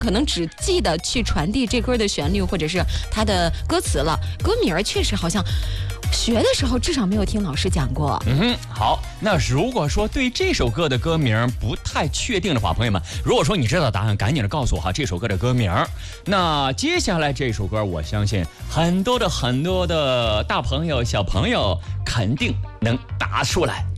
可能只记得去传递这歌的旋律或者是它的歌词了，歌名确实好像学的时候至少没有听老师讲过。 好，那如果说对这首歌的歌名不太确定的话，朋友们，如果说你知道答案，赶紧的告诉我哈这首歌的歌名。那接下来这首歌，我相信很多的大朋友小朋友肯定能答出来。